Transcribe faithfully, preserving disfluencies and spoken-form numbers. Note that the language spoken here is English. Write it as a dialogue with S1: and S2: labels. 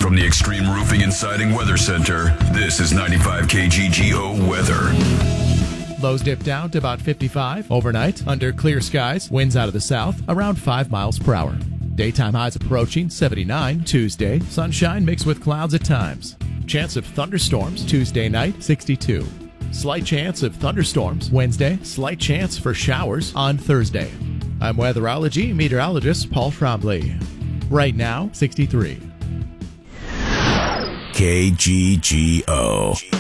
S1: From the Extreme Roofing and Siding Weather Center, this is ninety-five K G G O weather.
S2: Lows dip down to about fifty-five. Overnight, under clear skies, winds out of the south, around five miles per hour. Daytime highs approaching seventy-nine. Tuesday, sunshine mixed with clouds at times. Chance of thunderstorms Tuesday night, sixty-two. Slight chance of thunderstorms Wednesday. Slight chance for showers on Thursday. I'm weatherology meteorologist Paul Trombley. Right now, sixty-three.
S1: K G G O.